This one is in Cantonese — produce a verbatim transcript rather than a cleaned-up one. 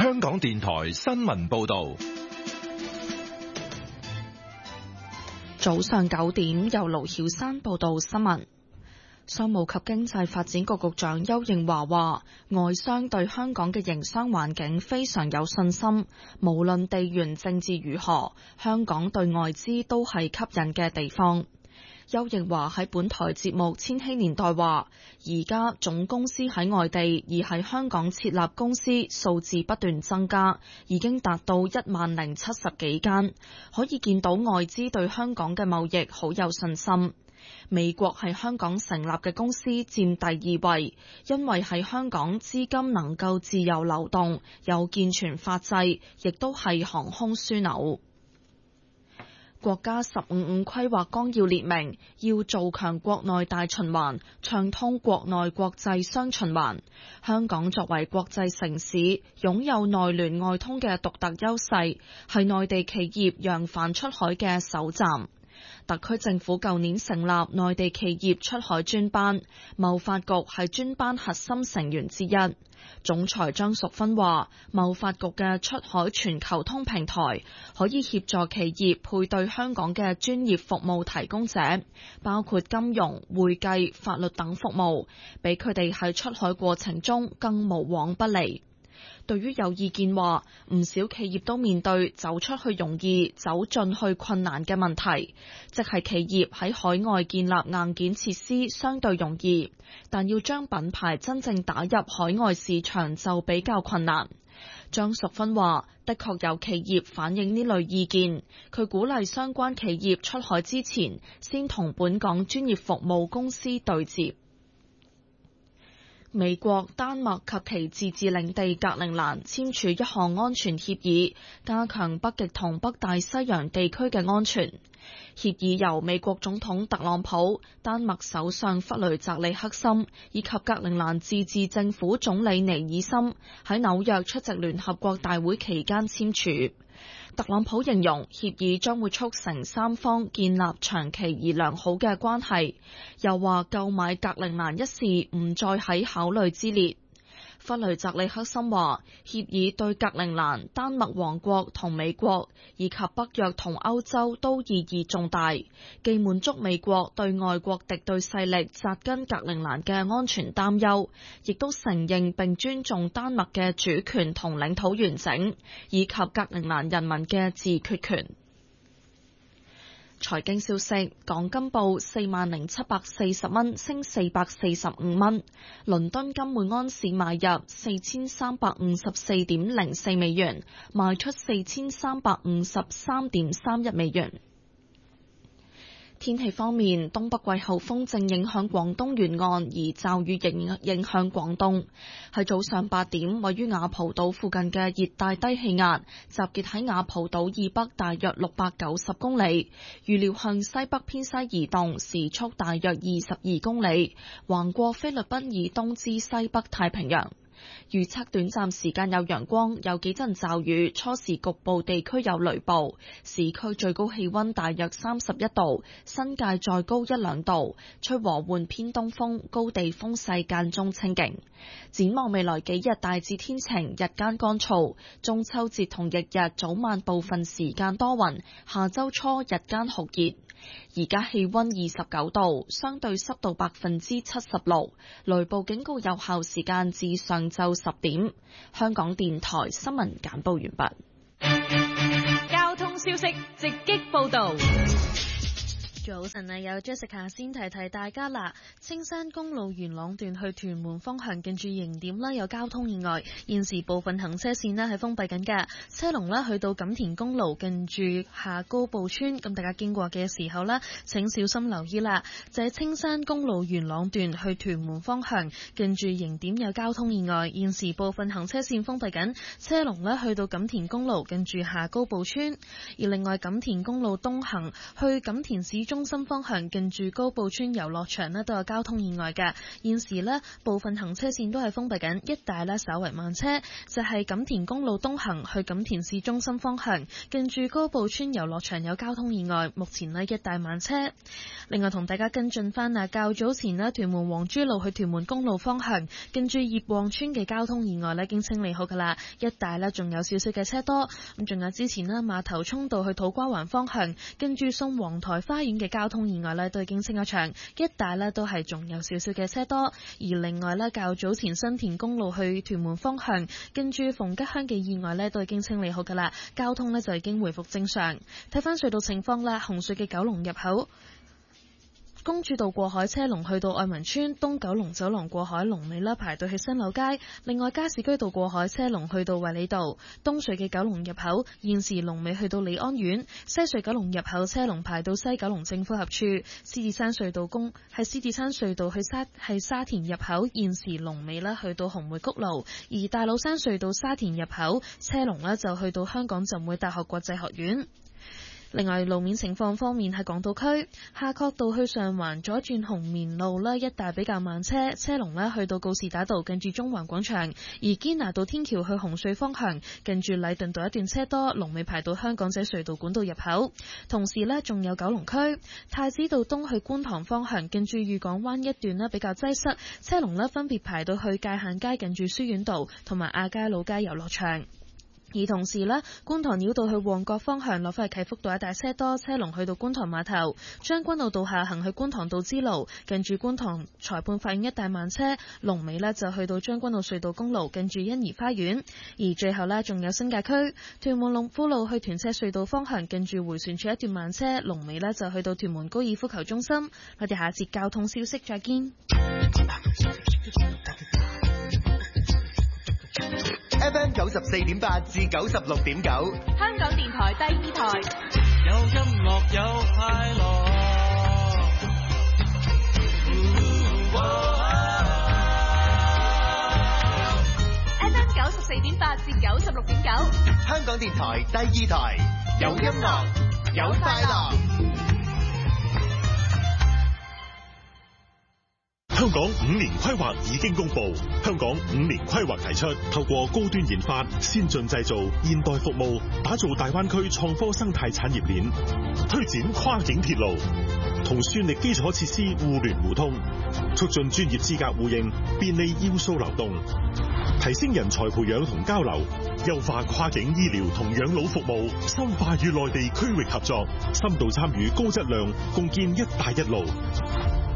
香港電台新聞報道。 早上九點，由盧曉山報道新聞。商務及經濟發展局局長邱應華話，外商對香港嘅營商環境非常有信心，無論地緣政治如何，香港對外資都係吸引嘅地方。邱應華喺本台節目《千禧年代》話，而家總公司喺外地而喺香港設立公司數字不斷增加，已經達到一萬零七十幾間，可以見到外資對香港嘅貿易好有信心。美國係香港成立嘅公司佔第二位，因為喺香港資金能夠自由流動，有健全法制，亦都係航空樞紐。國家十五五規劃綱要列明，要做強國內大循環，暢通國內國際雙循環。香港作為國際城市，擁有內聯外通嘅獨特優勢，係內地企業揚帆出海嘅首站。特區政府舊年成立內地企業出海專班，貿發局係專班核心成員之一。總裁張淑芬話，貿發局嘅出海全球通平台可以協助企業配對香港嘅專業服務提供者，包括金融、會計、法律等服務，俾佢哋喺出海過程中更無往不利。對於有意見話，唔少企業都面對走出去容易，走進去困難嘅問題，即係企業喺海外建立硬件設施相對容易，但要將品牌真正打入海外市場就比較困難。張淑芬話，的確有企業反映呢類意見，佢鼓勵相關企業出海之前，先同本港專業服務公司對接。美國、丹麥及其自治領地格陵蘭簽署一項安全協議，加強北極同北大西洋地區嘅安全。協議由美國總統特朗普、丹麥首相弗雷澤里克森以及格陵蘭自治政府總理尼爾森喺紐約出席聯合國大會期間簽署。特朗普形容協議將會促成三方建立長期而良好嘅關係，又話購買格陵蘭一事唔再喺考慮之列。弗雷澤里克森話，協議對格陵蘭、丹麥王國同美國以及北約同歐洲都意義重大，既滿足美國對外國敵對勢力扎根格陵蘭嘅安全擔憂，亦都承認並尊重丹麥嘅主權同領土完整，以及格陵蘭人民嘅自決權。財經消息，港金報四萬零七百四十蚊，升四百四十五蚊。倫敦金每安士買入四千三百五十四點零四美元，賣出四千三百五十三點三一美元。天氣方面，東北季候風正影響廣東沿岸，而驟雨影影響廣東。喺早上八點，位於雅蒲島附近嘅熱帶低氣壓集結喺雅蒲島以北大約六百九十公里，預料向西北偏西移動，時速大約二十二公里，橫過菲律賓以東至西北太平洋。預測短暫時間有陽光，有幾陣驟雨，初時局部地區有雷暴。市區最高氣溫大約三十一度，新界再高一兩度，吹和緩偏東風，高地風勢間中清勁。展望未來幾日大致天晴，日間乾燥。中秋節同翌日早晚部分時間多雲，下周初日間酷熱。而家氣溫二十九度，相對濕度百分之七十六，雷暴警告有效時間至上晝十點。香港電台新聞簡報完畢。交通消息直擊報道。 早晨啊，有 Jessica 先提提大家啦。青山公路元朗段去屯門方向近住營點啦，有交通意外，現時部分行車線呢係封閉緊㗎。車龍呢去到錦田公路近住下高埔村，咁大家經過嘅時候呢，請小心留意啦。就喺青山公路元朗段去屯門方向近住營點有交通意外，現時部分行車線封閉緊，車龍呢去到錦田公路近住下高埔村。而另外錦田公路東行去錦田市中中心方向近住高埔村遊樂場呢都有交通意外嘅。現時呢部分行車線都係封閉緊，一帶呢稍為慢車，就係錦田公路東行去錦田市中心方向近住高埔村遊樂場有交通意外，目前呢一帶慢車。另外同大家跟進翻啊，較早前呢屯門黃珠路去屯門公路方向近住葉旺村嘅交通意外呢已經清理好噶啦，一帶呢仲有少少嘅車多。咁仲有之前呢馬頭涌道去土瓜灣方向跟住宋皇台花園嘅交通意外呢都已經清咗場，一帶呢都係仲有少少嘅車多。而另外呢較早前新田公路去屯門方向跟住鳳吉鄉嘅意外呢都已經清理好噶啦，交通呢就已經回復正常。睇翻隧道情況啦，紅隧嘅九龍入口公主道過海車龍去到愛民村，東九龍走廊過海龍尾啦排到去新柳街。另外加士居道過海車龍去到衛理道，東隧嘅九龍入口現時龍尾去到利安苑，西隧九龍入口車龍排到西九龍政府合處。獅子山隧道公係獅子山隧道去沙係沙田入口現時龍尾啦去到紅梅谷路，而大老山隧道沙田入口車龍呢就去到香港浸會大學國際學院。另外路面情況方面，喺港島區夏慤道去上環左轉紅棉路呢一帶比較慢車，車龍呢去到告士打道近住中環廣場，而堅拿道天橋去紅隧方向近住禮頓道一段車多，龍尾排到香港仔隧道管道入口。同時呢仲有九龍區太子道東去觀塘方向近住裕港灣一段呢比較擠塞，車龍呢分別排到去界限街近住書院道同埋亞皆老街遊樂場。而同時呢觀塘繞道去旺角方向落返去啟福道一帶車多，車龍去到觀塘碼頭。將軍澳道下行去觀塘道支路近住觀塘裁判法院一帶慢車，龍尾呢就去到將軍澳隧道公路近住欣怡花園。而最後呢仲有新界區屯門龍富路去屯赤隧道方向近住迴旋處一段慢車，龍尾呢就去到屯門高爾夫球中心。我哋下一節交通消息再見。 F M 九十四點八至九十六點九， 香港電台第二台， 有音樂有快樂。 F M 九十四點八至九十六點九， 香港電台第二台，有音樂有快樂。 香港五年規劃已經公布，香港五年規劃提出透過高端研發、先進製造、現代服務，打造大灣區創科生態產業鏈，推展跨境鐵路，同算力基礎設施互聯互通，促進專業資格互認，便利要素流動，提升人才培養同交流，優化跨境醫療同養老服務，深化與內地區域合作，深度參與高質量共建一帶一路。